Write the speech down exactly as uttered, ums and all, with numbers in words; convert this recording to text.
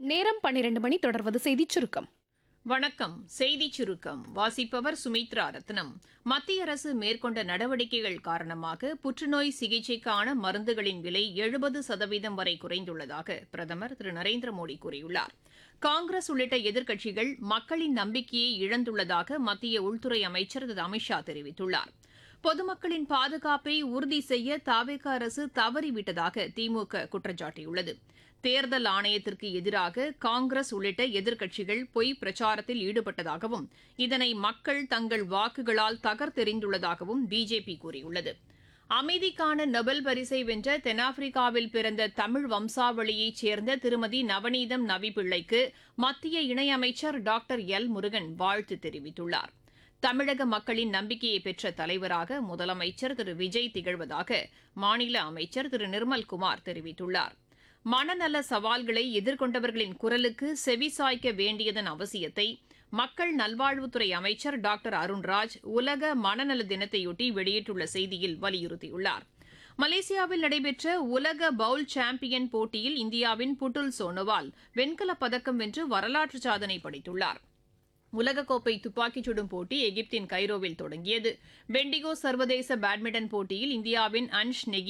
நேரம் பன்னிரண்டு மணி. தொடர்வது செய்திச் சுருக்கம். வணக்கம். செய்திச் சுருக்கம் வாசிப்பவர் சுமித்ரா ரத்னம். மத்திய அரசு மேற்கொண்ட நடவடிக்கைகள் காரணமாக புற்றுநோய் சிகிச்சைக்கான மருந்துகளின் விலை எழுபது சதவீதம் வரை குறைந்துள்ளதாக பிரதமர் திரு நரேந்திர மோடி கூறியுள்ளார். காங்கிரஸ் உள்ளிட்ட எதிர்க்கட்சிகள் மக்களின் நம்பிக்கையை இழந்துள்ளதாக மத்திய உள்துறை அமைச்சர் திரு அமித்ஷா தெரிவித்துள்ளார். பொதுமக்களின் பாதுகாப்பை உறுதி செய்ய தவேக அரசு தவறிவிட்டதாக திமுக குற்றம் சாட்டியுள்ளது. தேர்தல் ஆணையத்திற்கு எதிராக காங்கிரஸ் உள்ளிட்ட எதிர்க்கட்சிகள் பொய் பிரச்சாரத்தில் ஈடுபட்டதாகவும் இதனை மக்கள் தங்கள் வாக்குகளால் தகர்த்தெறிந்துள்ளதாகவும் பிஜேபி கூறியுள்ளது. அமைதிக்கான நொபல் பரிசை வென்ற தென்னாப்பிரிக்காவில் பிறந்த தமிழ் வம்சாவளியைச் சேர்ந்த திருமதி நவநீதம் நவிப்பிள்ளைக்கு மத்திய இணையமைச்சர் டாக்டர் எல் முருகன் வாழ்த்து தெரிவித்துள்ளார். தமிழக மக்களின் நம்பிக்கையை பெற்ற தலைவராக முதலமைச்சர் திரு விஜய் திகழ்வதாக மாநில அமைச்சர் திரு நிர்மல்குமார் தெரிவித்துள்ளார். மனநல சவால்களை எதிர்கொண்டவர்களின் குரலுக்கு செவிசாய்க்க வேண்டியதன் அவசியத்தை மக்கள் நல்வாழ்வுத்துறை அமைச்சர் டாக்டர் அருண்ராஜ் உலக மனநல தினத்தையொட்டி வெளியிட்டுள்ள செய்தியில் வலியுறுத்தியுள்ளார். மலேசியாவில் நடைபெற்ற உலக பவுல் சாம்பியன் போட்டியில் இந்தியாவின் புட்டுல் சோனோவால் வெண்கலப் பதக்கம் வென்று வரலாற்று சாதனை படைத்துள்ளார். உலகக்கோப்பை துப்பாக்கிச் சுடும் போட்டி எகிப்தின் கைரோவில் தொடங்கியது. பெண்டிகோ சர்வதேச பேட்மிண்டன் போட்டியில் இந்தியாவின் அன்ஷ் நெகி